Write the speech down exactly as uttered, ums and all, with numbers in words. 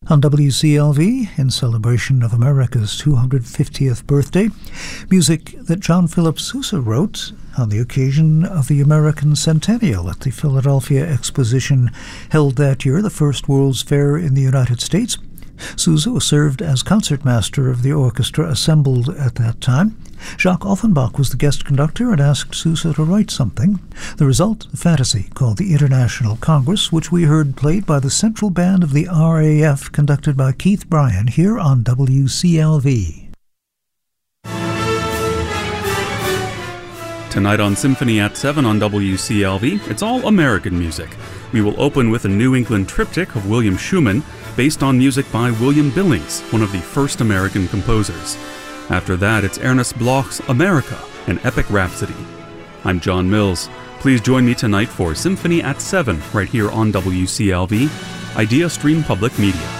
On W C L V, in celebration of America's two hundred fiftieth birthday, music that John Philip Sousa wrote on the occasion of the American Centennial at the Philadelphia Exposition held that year, the first World's Fair in the United States. Sousa served as concertmaster of the orchestra assembled at that time. Jacques Offenbach was the guest conductor and asked Sousa to write something. The result, a fantasy called the International Congress, which we heard played by the Central Band of the R A F, conducted by Keith Bryan, here on W C L V. Tonight on Symphony at seven on W C L V, it's all American music. We will open with a New England triptych of William Schumann, based on music by William Billings, one of the first American composers. After that, it's Ernest Bloch's America, an epic rhapsody. I'm John Mills. Please join me tonight for Symphony at seven, right here on W C L V, Idea Stream Public Media.